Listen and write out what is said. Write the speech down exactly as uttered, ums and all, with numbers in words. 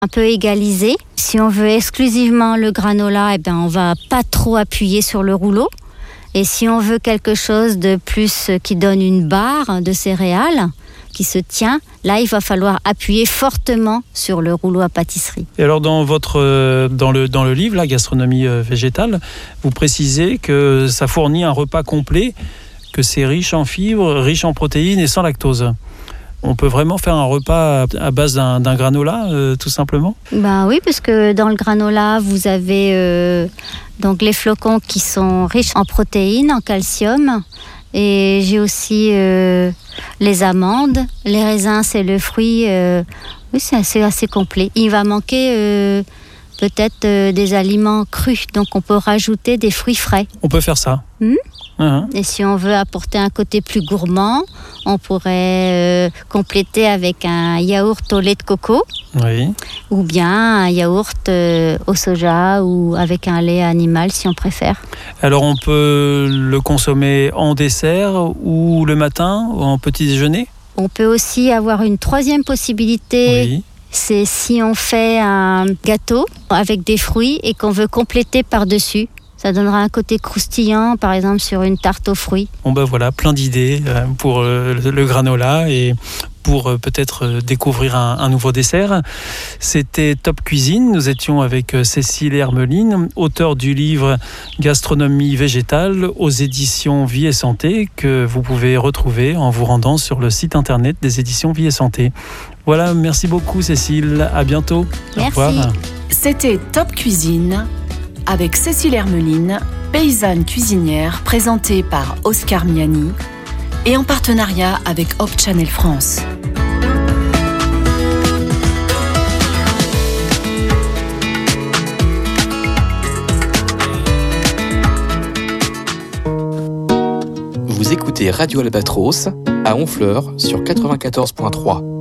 un peu égalisé. Si on veut exclusivement le granola, eh ben on va pas trop appuyer sur le rouleau. Et si on veut quelque chose de plus qui donne une barre de céréales qui se tient, là il va falloir appuyer fortement sur le rouleau à pâtisserie. Et alors dans votre euh, dans le dans le livre la gastronomie euh, végétale, vous précisez que ça fournit un repas complet, que c'est riche en fibres, riche en protéines et sans lactose. On peut vraiment faire un repas à base d'un, d'un granola, euh, tout simplement ? Ben oui, parce que dans le granola, vous avez euh, donc les flocons qui sont riches en protéines, en calcium. Et j'ai aussi euh, les amandes. Les raisins, c'est le fruit. Euh, oui, c'est assez, assez complet. Il va manquer euh, peut-être euh, des aliments crus. Donc on peut rajouter des fruits frais. On peut faire ça. Mmh. Uh-huh. Et si on veut apporter un côté plus gourmand, on pourrait euh, compléter avec un yaourt au lait de coco. Oui. Ou bien un yaourt euh, au soja ou avec un lait animal si on préfère. Alors on peut le consommer en dessert ou le matin ou en petit déjeuner ? On peut aussi avoir une troisième possibilité. Oui. C'est si on fait un gâteau avec des fruits et qu'on veut compléter par-dessus. Ça donnera un côté croustillant, par exemple, sur une tarte aux fruits. Bon ben voilà, plein d'idées euh, pour euh, le granola et pour euh, peut-être euh, découvrir un, un nouveau dessert. C'était Top Cuisine. Nous étions avec euh, Cécile Hermeline, auteure du livre Gastronomie végétale aux éditions Vie et Santé, que vous pouvez retrouver en vous rendant sur le site internet des éditions Vie et Santé. Voilà, merci beaucoup Cécile. À bientôt. Merci. Au revoir. C'était Top Cuisine avec Cécile Hermeline, paysanne cuisinière, présentée par Oscar Miani et en partenariat avec Hope Channel France. Vous écoutez Radio Albatros à Honfleur sur quatre-vingt-quatorze point trois.